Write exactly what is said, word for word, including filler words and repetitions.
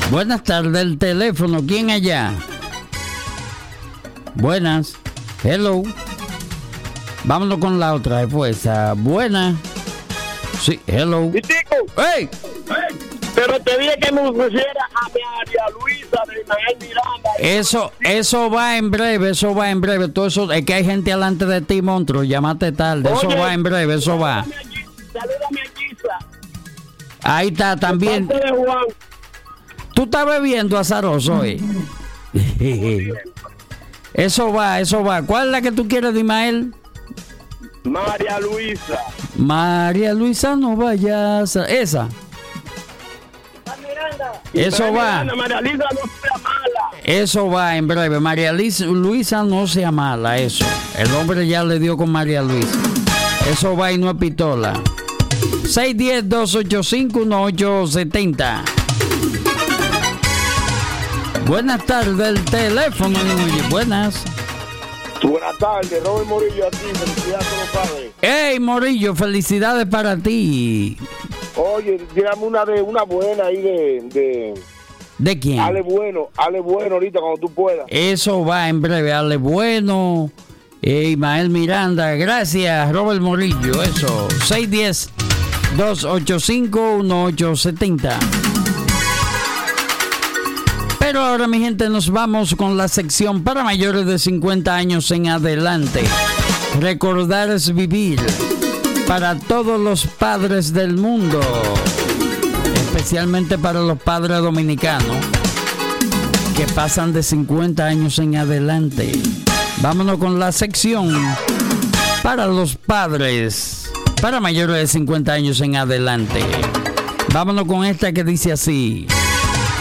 Buenas tardes, el teléfono. ¿Quién allá? Buenas. Hello. Vámonos con la otra después. Buenas. Sí, hello. ¡Hey! Pero te dije que me pusiera a María Luisa de Ismael Miranda. Eso, eso va en breve, eso va en breve. Todo eso, es que hay gente delante de ti, monstruo. Llámate tarde. Eso Oye, va en breve, eso va. Salúdame a Giza. Ahí está también. De parte de Juan. Tú estás bebiendo azaroso hoy. Eso va, eso va. ¿Cuál es la que tú quieres de Ismael? María Luisa. María Luisa, no vayas. a- Esa. Eso va. María Luisa no sea mala. Eso va en breve. María Luisa, Luisa no sea mala, eso. El hombre ya le dio con María Luisa. Eso va y no es pistola. seis uno cero, dos ocho cinco, uno ocho siete cero. Buenas tardes, el teléfono. Buenas. Buenas tardes, Robert Morillo aquí. Felicidades a los padres. Hey, Morillo, felicidades para ti. Oye, dígame una de una buena ahí de, de ¿De quién? Ale Bueno, Ale Bueno ahorita cuando tú puedas. Eso va en breve. Ale Bueno, eh, Ismael Miranda. Gracias, Robert Morillo. Eso. seis uno cero, dos ocho cinco, uno ocho siete cero. Pero ahora, mi gente, nos vamos con la sección para mayores de cincuenta años en adelante. Recordar es vivir. Para todos los padres del mundo, especialmente para los padres dominicanos que pasan de cincuenta años en adelante. Vámonos con la sección para los padres, para mayores de cincuenta años en adelante. Vámonos con esta que dice así.